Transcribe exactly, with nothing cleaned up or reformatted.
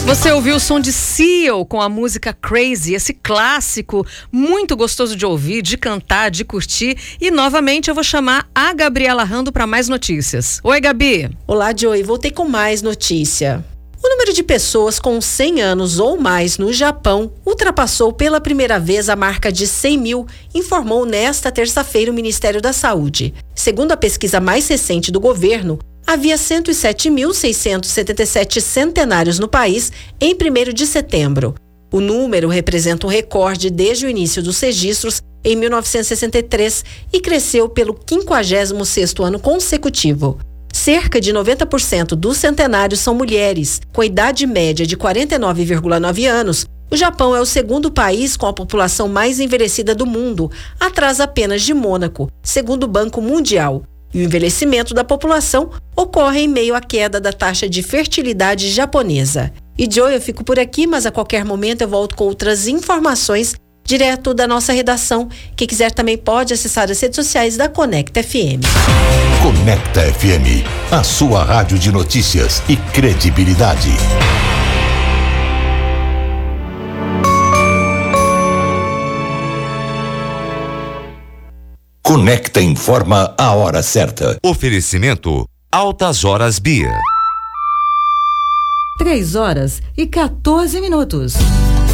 Você ouviu o som de Seal com a música Crazy, esse clássico muito gostoso de ouvir, de cantar, de curtir. E novamente eu vou chamar a Gabriela Rando para mais notícias. Oi, Gabi. Olá, Joey. Voltei com mais notícia. O número de pessoas com cem anos ou mais no Japão ultrapassou pela primeira vez a marca de cem mil, informou nesta terça-feira o Ministério da Saúde. Segundo a pesquisa mais recente do governo, havia cento e sete mil, seiscentos e setenta e sete centenários no país em primeiro de setembro. O número representa um recorde desde o início dos registros em mil novecentos e sessenta e três e cresceu pelo quinquagésimo sexto ano consecutivo. Cerca de noventa por cento dos centenários são mulheres, com idade média de quarenta e nove vírgula nove anos. O Japão é o segundo país com a população mais envelhecida do mundo, atrás apenas de Mônaco, segundo o Banco Mundial. E o envelhecimento da população ocorre em meio à queda da taxa de fertilidade japonesa. E Joe, eu fico por aqui, mas a qualquer momento eu volto com outras informações direto da nossa redação. Quem quiser também pode acessar as redes sociais da Conecta F M. Conecta F M, a sua rádio de notícias e credibilidade. Conecta informa a hora certa. Oferecimento Altas Horas Bia. Três horas e quatorze minutos.